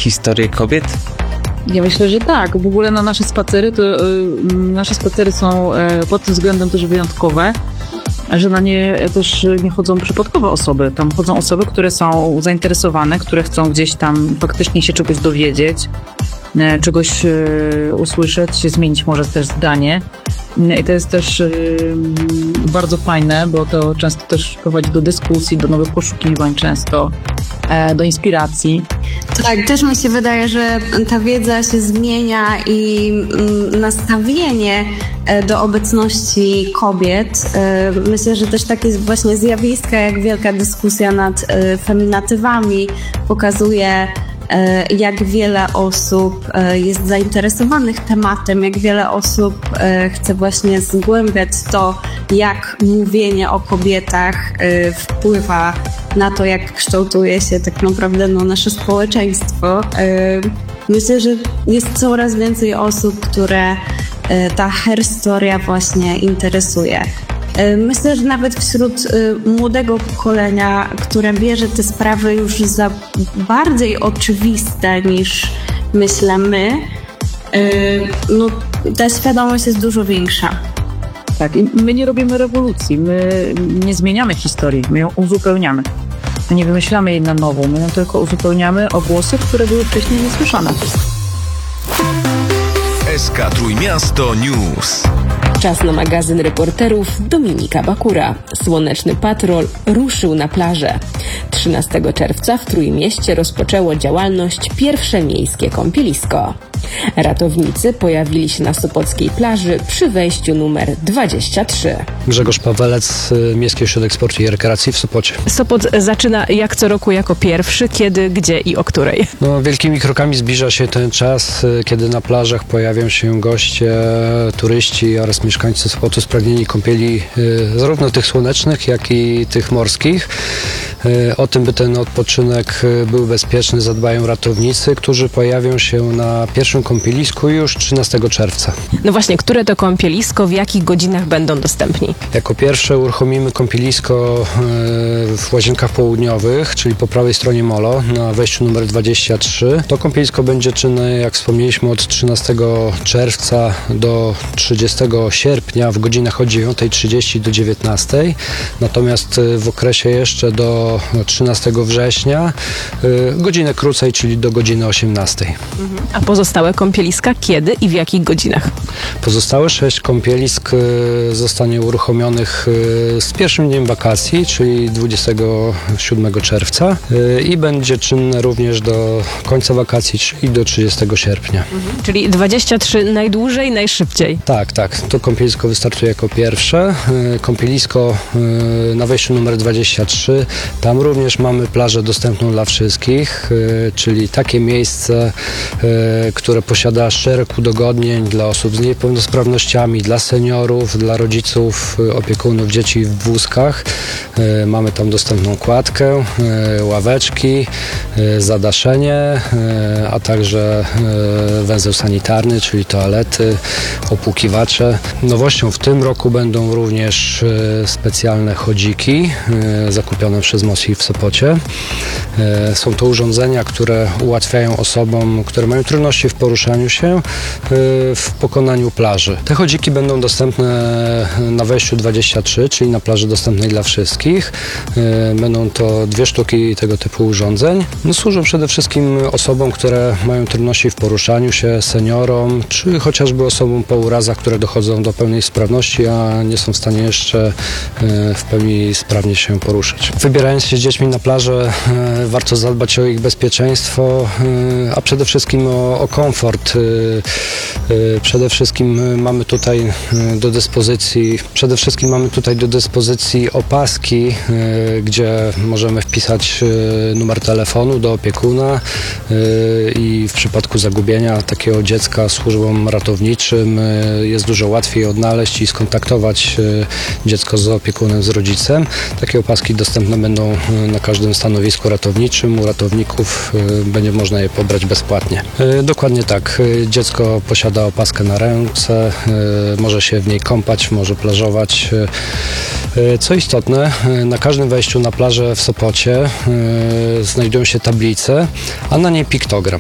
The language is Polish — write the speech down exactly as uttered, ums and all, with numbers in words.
historię kobiet? Ja myślę, że tak. W ogóle na nasze spacery to y, nasze spacery są y, pod tym względem też wyjątkowe, że na nie też nie chodzą przypadkowe osoby. Tam chodzą osoby, które są zainteresowane, które chcą gdzieś tam faktycznie się czegoś dowiedzieć, y, czegoś y, usłyszeć, zmienić może też zdanie. I to jest też y, bardzo fajne, bo to często też prowadzi do dyskusji, do nowych poszukiwań często, e, do inspiracji. Tak, też mi się wydaje, że ta wiedza się zmienia i mm, nastawienie do obecności kobiet. Myślę, że też takie właśnie zjawiska jak wielka dyskusja nad feminatywami pokazuje, jak wiele osób jest zainteresowanych tematem, jak wiele osób chce właśnie zgłębiać to, jak mówienie o kobietach wpływa na to, jak kształtuje się tak naprawdę no, nasze społeczeństwo. Myślę, że jest coraz więcej osób, które ta herstoria właśnie interesuje. Myślę, że nawet wśród młodego pokolenia, które bierze te sprawy już za bardziej oczywiste niż myślę my, no, ta świadomość jest dużo większa. Tak, i my nie robimy rewolucji, my nie zmieniamy historii, my ją uzupełniamy. My nie wymyślamy jej na nowo, my ją tylko uzupełniamy o głosy, które były wcześniej niesłyszane. S K Trójmiasto News. Czas na magazyn reporterów Dominika Bakura. Słoneczny patrol ruszył na plażę. trzynastego czerwca w Trójmieście rozpoczęło działalność pierwsze miejskie kąpielisko. Ratownicy pojawili się na sopockiej plaży przy wejściu numer dwadzieścia trzy. Grzegorz Pawelec, Miejski Ośrodek Sportu i Rekreacji w Sopocie. Sopot zaczyna jak co roku jako pierwszy. Kiedy, gdzie i o której? No, wielkimi krokami zbliża się ten czas, kiedy na plażach pojawią się goście, turyści oraz mieszkańcy Sopotu spragnieni kąpieli zarówno tych słonecznych, jak i tych morskich. O tym, by ten odpoczynek był bezpieczny, zadbają ratownicy, którzy pojawią się na pierwszym kąpielisku już trzynastego czerwca. No właśnie, które to kąpielisko, w jakich godzinach będą dostępni? Jako pierwsze uruchomimy kąpielisko w Łazienkach Południowych, czyli po prawej stronie molo, na wejściu numer dwadzieścia trzy. To kąpielisko będzie czynne, jak wspomnieliśmy, od trzynastego czerwca do trzydziestego sierpnia w godzinach od dziewiątej trzydzieści do dziewiętnastej. Natomiast w okresie jeszcze do trzynastego września godzinę krócej, czyli do godziny osiemnastej. A pozostałe kąpieliska kiedy i w jakich godzinach? Pozostałe sześć kąpielisk zostanie uruchomionych z pierwszym dniem wakacji, czyli dwudziestego siódmego czerwca i będzie czynne również do końca wakacji, czyli do trzydziestego sierpnia. Mhm. Czyli dwadzieścia trzy najdłużej, najszybciej. Tak, tak. To kąpielisko wystartuje jako pierwsze. Kąpielisko na wejściu numer dwadzieścia trzy. Tam również mamy plażę dostępną dla wszystkich, czyli takie miejsce, które posiada szereg udogodnień dla osób z niepełnosprawnościami, dla seniorów, dla rodziców, opiekunów dzieci w wózkach. Mamy tam dostępną kładkę, ławeczki, zadaszenie, a także węzeł sanitarny, czyli toalety, opłukiwacze. Nowością w tym roku będą również specjalne chodziki zakupione przez MOSI w Sopocie. Są to urządzenia, które ułatwiają osobom, które mają trudności w poruszaniu się, w pokonaniu plaży. Te chodziki będą dostępne na wejściu dwadzieścia trzy, czyli na plaży dostępnej dla wszystkich. Będą to dwie sztuki tego typu urządzeń. No, służą przede wszystkim osobom, które mają trudności w poruszaniu się, seniorom, czy chociażby osobom po urazach, które dochodzą do pełnej sprawności, a nie są w stanie jeszcze w pełni sprawnie się poruszać. Wybierając się z dziećmi na plażę, warto zadbać o ich bezpieczeństwo, a przede wszystkim o, o komfort. Przede wszystkim mamy tutaj do dyspozycji, przede wszystkim mamy tutaj do dyspozycji opaski, gdzie możemy wpisać numer telefonu do opiekuna i w przypadku zagubienia takiego dziecka służbom ratowniczym jest dużo łatwiej odnaleźć i skontaktować dziecko z opiekunem, z rodzicem. Takie opaski dostępne będą na każdym stanowisku ratowniczym. U ratowników będzie można je pobrać bezpłatnie. Dokładnie tak. Dziecko posiada opaskę na ręce, może się w niej kąpać, może plażować. Co istotne, na każdym wejściu na plażę w Sopocie znajdują się tablice, a na niej piktogram.